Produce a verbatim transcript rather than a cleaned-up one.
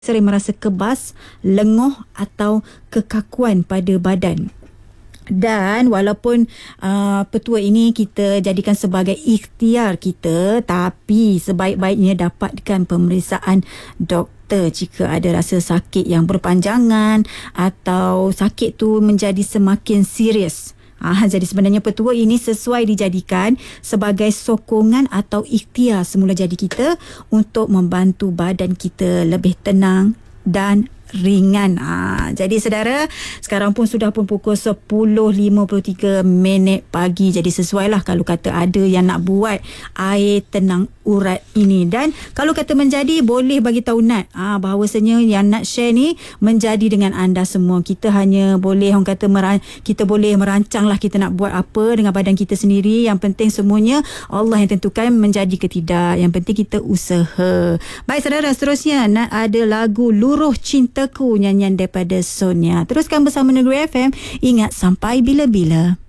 sering merasa kebas, lenguh atau kekakuan pada badan. Dan walaupun uh, petua ini kita jadikan sebagai ikhtiar kita, tapi sebaik-baiknya dapatkan pemeriksaan doktor jika ada rasa sakit yang berpanjangan atau sakit tu menjadi semakin serius. Ah, jadi sebenarnya petua ini sesuai dijadikan sebagai sokongan atau ikhtiar semula jadi kita untuk membantu badan kita lebih tenang dan ringan. Ah, jadi saudara, sekarang pun sudah pun pukul sepuluh lima puluh tiga minit pagi. Jadi sesuailah kalau kata ada yang nak buat air tenang urat ini. Dan kalau kata menjadi, boleh bagi tahu Nat ah, bahawasanya yang Nat share ni menjadi dengan anda semua. Kita hanya boleh, orang kata meran, kita boleh merancang lah kita nak buat apa dengan badan kita sendiri. Yang penting semuanya Allah yang tentukan menjadi ke tidak. Yang penting kita usaha. Baik saudara, seterusnya Nat ada lagu Luruh Cintaku, nyanyian daripada Sonia. Teruskan bersama Negeri F M. Ingat, sampai bila-bila.